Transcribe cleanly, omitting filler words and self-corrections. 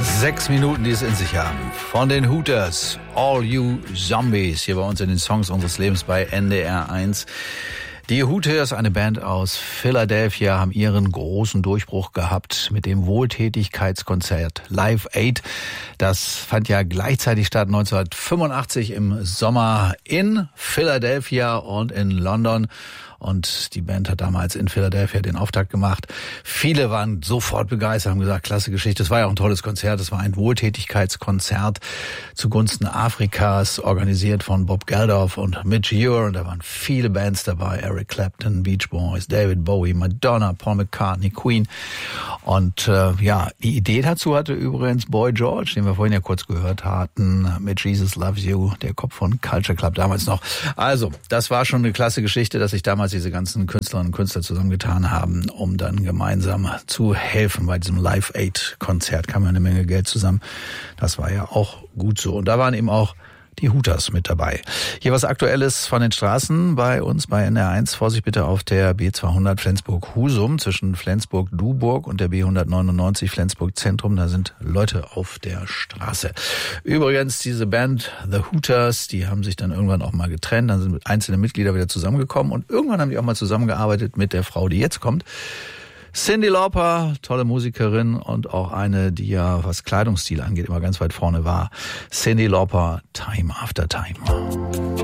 6 Minuten, die es in sich haben. Von den Hooters, All You Zombies, hier bei uns in den Songs unseres Lebens bei NDR 1. Die Hooters, eine Band aus Philadelphia, haben ihren großen Durchbruch gehabt mit dem Wohltätigkeitskonzert Live Aid. Das fand ja gleichzeitig statt 1985 im Sommer in Philadelphia und in London. Und die Band hat damals in Philadelphia den Auftakt gemacht. Viele waren sofort begeistert, haben gesagt, klasse Geschichte. Es war ja auch ein tolles Konzert. Es war ein Wohltätigkeitskonzert zugunsten Afrikas, organisiert von Bob Geldof und Midge Ure. Und da waren viele Bands dabei. Eric Clapton, Beach Boys, David Bowie, Madonna, Paul McCartney, Queen. Und die Idee dazu hatte übrigens Boy George, den wir vorhin ja kurz gehört hatten, mit Jesus Loves You, der Kopf von Culture Club damals noch. Also, das war schon eine klasse Geschichte, dass sich damals diese ganzen Künstlerinnen und Künstler zusammengetan haben, um dann gemeinsam zu helfen. Bei diesem Live Aid Konzert kam ja eine Menge Geld zusammen. Das war ja auch gut so. Und da waren eben auch die Hooters mit dabei. Hier was Aktuelles von den Straßen bei uns bei NR1. Vorsicht bitte auf der B200 Flensburg-Husum zwischen Flensburg-Duburg und der B199 Flensburg-Zentrum. Da sind Leute auf der Straße. Übrigens, diese Band The Hooters, die haben sich dann irgendwann auch mal getrennt. Dann sind einzelne Mitglieder wieder zusammengekommen und irgendwann haben die auch mal zusammengearbeitet mit der Frau, die jetzt kommt. Cyndi Lauper, tolle Musikerin und auch eine, die ja, was Kleidungsstil angeht, immer ganz weit vorne war. Cyndi Lauper, Time After Time.